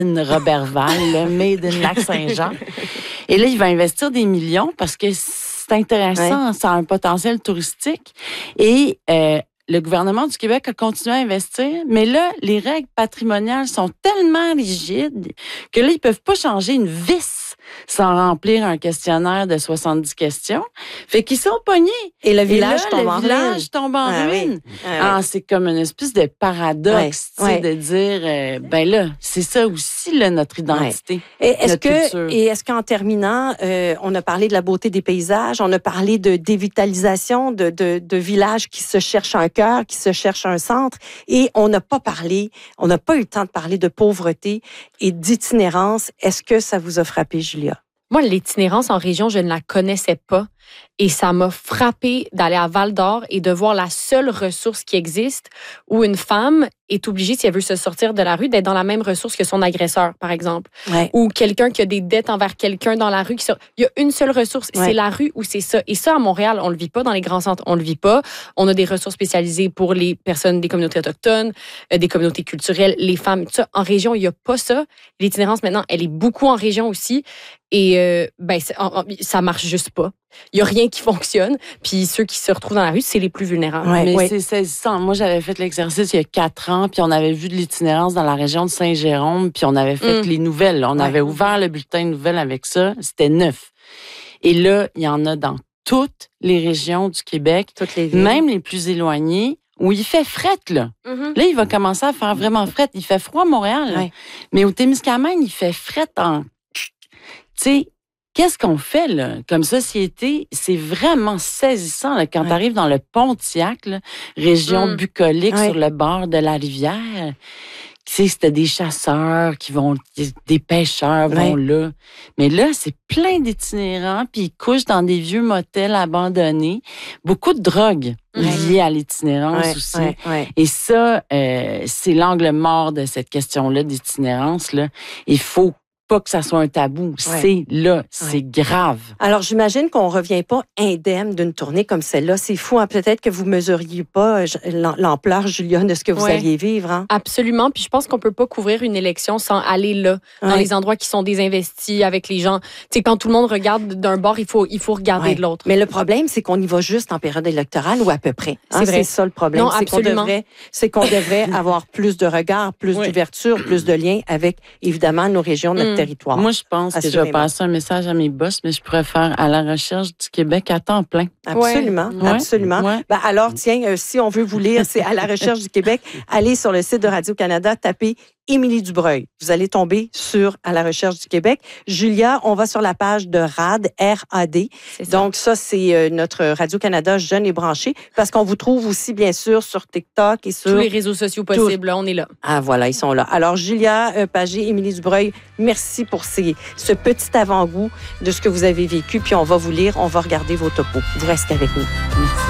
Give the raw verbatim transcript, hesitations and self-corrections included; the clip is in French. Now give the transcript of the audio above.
Robertval, là, made in Lac-Saint-Jean. Et là, il va investir des millions parce que c'est intéressant, ouais. Ça a un potentiel touristique. Et euh, le gouvernement du Québec a continué à investir, mais là, les règles patrimoniales sont tellement rigides que là, ils peuvent pas changer une vis sans remplir un questionnaire de soixante-dix questions. Fait qu'ils sont pognés. Et le village Et là, tombe le en village ruine. tombe en ah, ruine. Oui. Ah, ah, oui. c'est comme une espèce de paradoxe, ouais. tu sais, ouais. de dire, euh, ben là, c'est ça aussi, là, notre identité. Ouais. Et est-ce notre que, culture. et est-ce qu'en terminant, euh, on a parlé de la beauté des paysages, on a parlé de dévitalisation, de, de, de villages qui se cherchent un cœur, qui se cherchent un centre, et on n'a pas parlé, on n'a pas eu le temps de parler de pauvreté et d'itinérance. Est-ce que ça vous a frappé, Julia? Moi, l'itinérance en région, je ne la connaissais pas. Et ça m'a frappée d'aller à Val-d'Or et de voir la seule ressource qui existe où une femme est obligée, si elle veut se sortir de la rue, d'être dans la même ressource que son agresseur, par exemple. Ouais. Ou quelqu'un qui a des dettes envers quelqu'un dans la rue. Qui sort... Il y a une seule ressource, ouais. c'est la rue ou c'est ça. Et ça, à Montréal, on le vit pas dans les grands centres. On le vit pas. On a des ressources spécialisées pour les personnes des communautés autochtones, euh, des communautés culturelles, les femmes, tout ça. En région, il n'y a pas ça. L'itinérance, maintenant, elle est beaucoup en région aussi. Et euh, ben, ça marche juste pas. Il n'y a rien qui fonctionne. Puis ceux qui se retrouvent dans la rue, c'est les plus vulnérables. Ouais, mais ouais. c'est saisissant. Moi, j'avais fait l'exercice il y a quatre ans, puis on avait vu de l'itinérance dans la région de Saint-Jérôme, puis on avait fait mm. les nouvelles. On ouais. avait ouvert le bulletin de nouvelles avec ça. C'était neuf. Et là, il y en a dans toutes les régions du Québec, toutes les villes. Même les plus éloignées, où il fait fret, là. Mm-hmm. Là, il va commencer à faire vraiment fret. Il fait froid à Montréal, ouais. mais au Témiscamingue, il fait fret en... Tu sais, qu'est-ce qu'on fait là, comme société? C'est vraiment saisissant là, quand ouais. tu arrives dans le Pontiac, là, région mm. bucolique ouais. sur le bord de la rivière. Tu sais, c'était des chasseurs qui vont, des pêcheurs vont ouais. là. Mais là, c'est plein d'itinérants, puis ils couchent dans des vieux motels abandonnés. Beaucoup de drogues ouais. liées à l'itinérance ouais. aussi. Ouais. Ouais. Et ça, euh, c'est l'angle mort de cette question-là d'itinérance. Là. Il faut pas que ça soit un tabou. Ouais. C'est là, c'est ouais. grave. Alors, j'imagine qu'on revient pas indemne d'une tournée comme celle-là. C'est fou, hein? Peut-être que vous mesuriez pas l'ampleur, Julia, de ce que vous ouais. alliez vivre. Hein? Absolument. Puis je pense qu'on peut pas couvrir une élection sans aller là, ouais. dans les endroits qui sont désinvestis avec les gens. Tu sais, quand tout le monde regarde d'un bord, il faut, il faut regarder ouais. de l'autre. Mais le problème, c'est qu'on y va juste en période électorale ou à peu près. Hein? C'est vrai. C'est ça le problème. Non, c'est qu'on absolument. devrait, c'est qu'on devrait avoir plus de regards, plus ouais. d'ouverture, plus de liens avec, évidemment, nos régions, notre mmh. territoire. Moi, je pense que je vais passer un message à mes boss, mais je pourrais faire à la recherche du Québec à temps plein. Absolument, ouais. absolument. Ouais. Ben alors, tiens, euh, si on veut vous lire, c'est à la recherche du Québec. Allez sur le site de Radio-Canada, tapez Émilie Dubreuil. Vous allez tomber sur à la recherche du Québec. Julia, on va sur la page de R A D, R A D. Ça. Donc, ça, c'est euh, notre Radio-Canada jeune et branché, parce qu'on vous trouve aussi, bien sûr, sur TikTok et sur... tous les réseaux sociaux possibles, là, on est là. Ah, voilà, ils sont là. Alors, Julia euh, Pagé, Émilie Dubreuil, merci pour ces, ce petit avant-goût de ce que vous avez vécu, puis on va vous lire, on va regarder vos topos. Vous restez avec nous. Merci.